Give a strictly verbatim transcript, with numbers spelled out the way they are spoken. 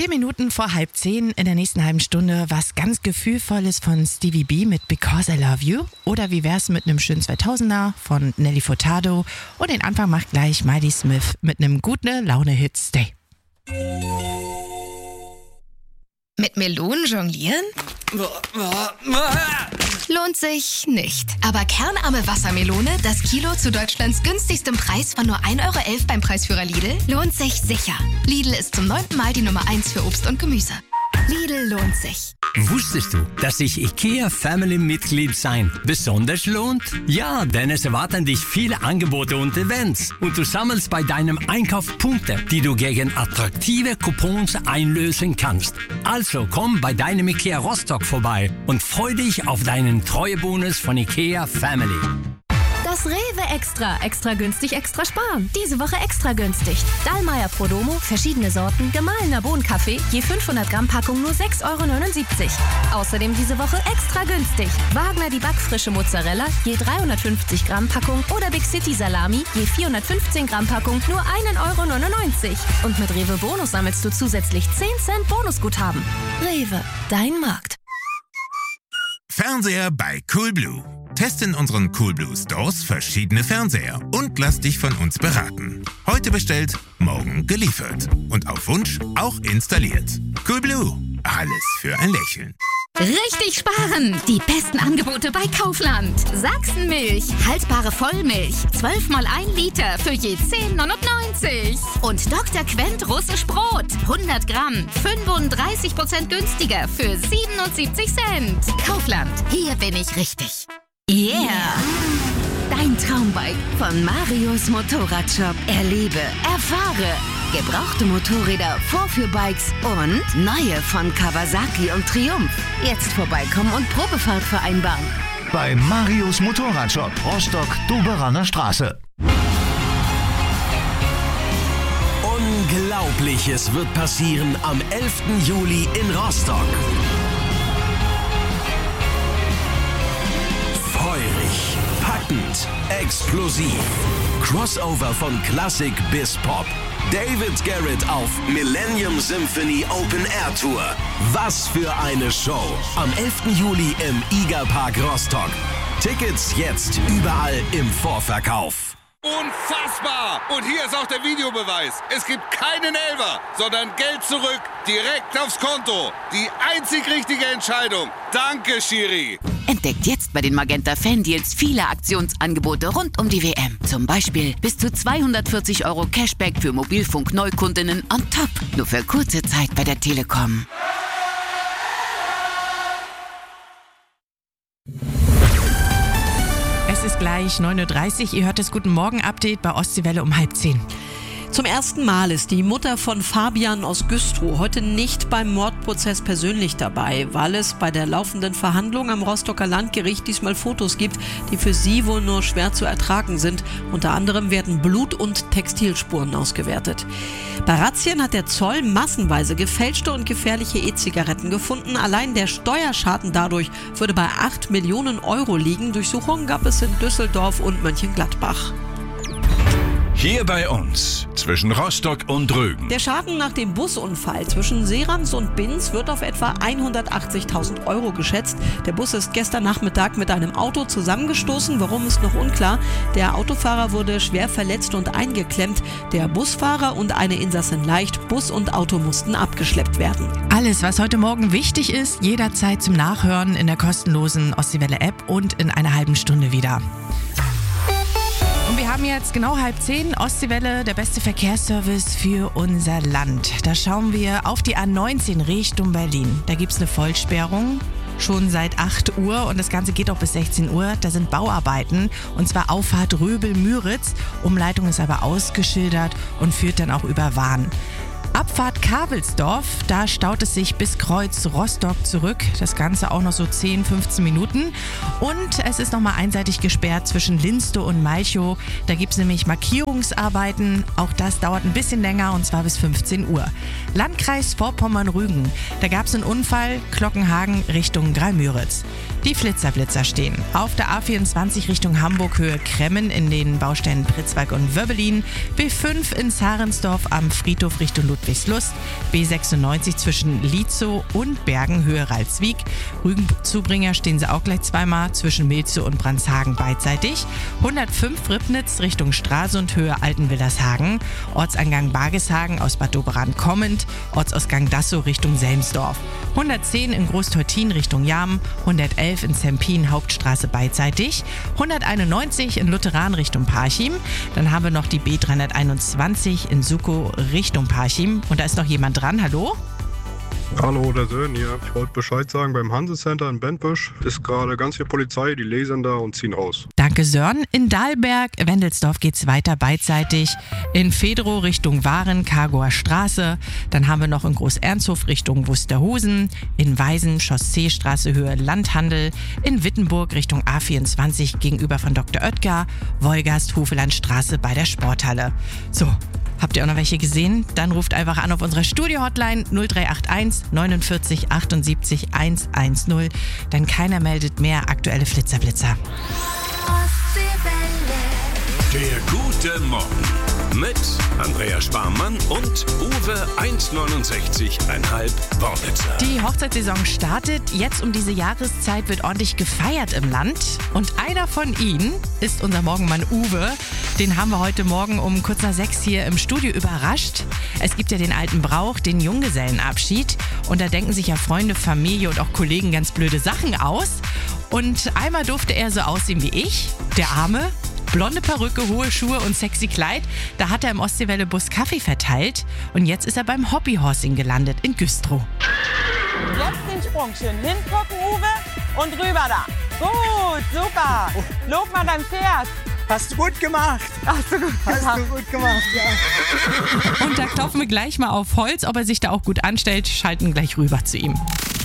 Vier Minuten vor halb zehn, in der nächsten halben Stunde was ganz Gefühlvolles von Stevie B mit Because I Love You. Oder wie wär's mit einem schönen zweitausender von Nelly Furtado. Und den Anfang macht gleich Miley Smith mit einem gute Laune-Hit Stay. Mit Melonen jonglieren? Lohnt sich nicht. Aber kernarme Wassermelone, das Kilo zu Deutschlands günstigstem Preis von nur ein Euro elf beim Preisführer Lidl, lohnt sich sicher. Lidl ist zum neunten Mal die Nummer eins für Obst und Gemüse. Lidl lohnt sich. Wusstest du, dass sich IKEA Family Mitglied sein besonders lohnt? Ja, denn es erwarten dich viele Angebote und Events. Und du sammelst bei deinem Einkauf Punkte, die du gegen attraktive Coupons einlösen kannst. Also komm bei deinem IKEA Rostock vorbei und freu dich auf deinen Treuebonus von IKEA Family. Das Rewe Extra. Extra günstig, extra sparen. Diese Woche extra günstig. Dallmayr Prodomo, verschiedene Sorten, gemahlener Bohnenkaffee, je fünfhundert Gramm Packung nur sechs Euro neunundsiebzig. Außerdem diese Woche extra günstig. Wagner die backfrische Mozzarella, je dreihundertfünfzig Gramm Packung oder Big City Salami, je vierhundertfünfzehn Gramm Packung nur ein Euro neunundneunzig. Und mit Rewe Bonus sammelst du zusätzlich zehn Cent Bonusguthaben. Rewe, dein Markt. Fernseher bei Coolblue. Teste in unseren Coolblue Stores verschiedene Fernseher und lass dich von uns beraten. Heute bestellt, morgen geliefert. Und auf Wunsch auch installiert. Coolblue. Alles für ein Lächeln. Richtig sparen! Die besten Angebote bei Kaufland. Sachsenmilch, haltbare Vollmilch, zwölf mal ein Liter für je zehn neunundneunzig. Und Doktor Quent russisch Brot, hundert Gramm, fünfunddreißig Prozent günstiger für siebenundsiebzig Cent. Kaufland, hier bin ich richtig. Yeah! Dein Traumbike von Marius Motorradshop. Erlebe, erfahre. Gebrauchte Motorräder, Vorführbikes und neue von Kawasaki und Triumph. Jetzt vorbeikommen und Probefahrt vereinbaren. Bei Marius Motorradshop, Rostock-Doberaner Straße. Unglaubliches wird passieren am elften Juli in Rostock. Feurig, packend, explosiv. Crossover von Klassik bis Pop. David Garrett auf Millennium Symphony Open Air Tour. Was für eine Show. Am elften Juli im Igerpark Rostock. Tickets jetzt überall im Vorverkauf. Unfassbar! Und hier ist auch der Videobeweis. Es gibt keinen Elfer, sondern Geld zurück, direkt aufs Konto. Die einzig richtige Entscheidung. Danke, Schiri. Entdeckt jetzt bei den Magenta Fan-Deals viele Aktionsangebote rund um die W M. Zum Beispiel bis zu zweihundertvierzig Euro Cashback für Mobilfunk-Neukundinnen on top. Nur für kurze Zeit bei der Telekom. Es ist gleich neun Uhr dreißig. Ihr hört das Guten Morgen-Update bei Ostseewelle um halb zehn. Zum ersten Mal ist die Mutter von Fabian aus Güstrow heute nicht beim Mordprozess persönlich dabei, weil es bei der laufenden Verhandlung am Rostocker Landgericht diesmal Fotos gibt, die für sie wohl nur schwer zu ertragen sind. Unter anderem werden Blut- und Textilspuren ausgewertet. Bei Razzien hat der Zoll massenweise gefälschte und gefährliche E-Zigaretten gefunden. Allein der Steuerschaden dadurch würde bei acht Millionen Euro liegen. Durchsuchungen gab es in Düsseldorf und Mönchengladbach. Hier bei uns, zwischen Rostock und Rügen. Der Schaden nach dem Busunfall zwischen Serams und Binz wird auf etwa hundertachtzigtausend Euro geschätzt. Der Bus ist gestern Nachmittag mit einem Auto zusammengestoßen. Warum, ist noch unklar. Der Autofahrer wurde schwer verletzt und eingeklemmt. Der Busfahrer und eine Insassin leicht. Bus und Auto mussten abgeschleppt werden. Alles, was heute Morgen wichtig ist, jederzeit zum Nachhören in der kostenlosen Ostseewelle-App und in einer halben Stunde wieder. Und wir haben jetzt genau halb zehn, Ostseewelle, der beste Verkehrsservice für unser Land. Da schauen wir auf die A neunzehn Richtung Berlin. Da gibt es eine Vollsperrung. Schon seit acht Uhr und das Ganze geht auch bis sechzehn Uhr. Da sind Bauarbeiten und zwar Auffahrt Röbel-Müritz. Umleitung ist aber ausgeschildert und führt dann auch über Wahn. Abfahrt Kabelsdorf, da staut es sich bis Kreuz Rostock zurück. Das Ganze auch noch so zehn, fünfzehn Minuten. Und es ist nochmal einseitig gesperrt zwischen Linstow und Malchow. Da gibt es nämlich Markierungsarbeiten. Auch das dauert ein bisschen länger und zwar bis fünfzehn Uhr. Landkreis Vorpommern-Rügen, da gab es einen Unfall, Glockenhagen Richtung Graal-Müritz. Die Flitzerblitzer stehen. Auf der A vierundzwanzig Richtung Hamburg Höhe Kremmen in den Baustellen Pritzwalk und Wöbbelin, B fünf in Zarensdorf am Friedhof Richtung Ludwigslust, B sechsundneunzig zwischen Lietzow und Bergen Höhe Ralswiek. Rügenzubringer stehen sie auch gleich zweimal zwischen Milzow und Brandshagen beidseitig. hundertfünf Ribnitz Richtung Stralsund Höhe Altenwillershagen, Ortseingang Bargeshagen aus Bad Doberan kommend, Ortsausgang Dassow Richtung Selmsdorf. hundertzehn in Großteutin Richtung Jarm, hundertelf in Zempin Hauptstraße beidseitig, hunderteinundneunzig in Lutheran Richtung Parchim. Dann haben wir noch die B dreihunderteinundzwanzig in Sukow Richtung Parchim. Und da ist noch jemand dran. Hallo? Hallo, der Sören hier. Ich wollte Bescheid sagen, beim Hanse-Center in Bentbusch ist gerade ganz viel Polizei, die lasern da und ziehen raus. Danke, Sören. In Dahlberg, Wendelsdorf geht's weiter beidseitig. In Fedrow Richtung Waren, Kargoer Straße. Dann haben wir noch in Groß-Ernsthof Richtung Wusterhusen. In Weisen, Chausseestraße Höhe Landhandel. In Wittenburg Richtung A vierundzwanzig gegenüber von Doktor Oetker. Wolgast, Hufelandstraße bei der Sporthalle. So. Habt ihr auch noch welche gesehen? Dann ruft einfach an auf unserer Studio-Hotline null drei acht eins neunundvierzig achtundsiebzig hundertzehn. Denn keiner meldet mehr aktuelle Flitzerblitzer. Der gute Morgen mit Andrea Sparmann und Uwe eins neunundsechzig Komma fünf Wornitzer. Die Hochzeitssaison startet. Jetzt um diese Jahreszeit wird ordentlich gefeiert im Land. Und einer von ihnen ist unser Morgenmann Uwe. Den haben wir heute Morgen um kurz nach sechs hier im Studio überrascht. Es gibt ja den alten Brauch, den Junggesellenabschied. Und da denken sich ja Freunde, Familie und auch Kollegen ganz blöde Sachen aus. Und einmal durfte er so aussehen wie ich, der Arme. Blonde Perücke, hohe Schuhe und sexy Kleid. Da hat er im Ostseewelle-Bus Kaffee verteilt. Und jetzt ist er beim Hobbyhorsing gelandet in Güstrow. Jetzt den Sprung schön hingucken, Uwe, und rüber da. Gut, super. Lob mal dein Pferd. Hast du gut gemacht. Hast du gut gemacht. Hast du gut gemacht, ja. Und da klopfen wir gleich mal auf Holz. Ob er sich da auch gut anstellt, schalten gleich rüber zu ihm.